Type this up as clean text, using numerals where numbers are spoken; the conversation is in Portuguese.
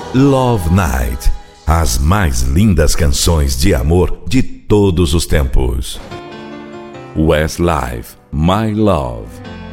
Love Night. As mais lindas canções de amor de todos os tempos. Westlife, My Love.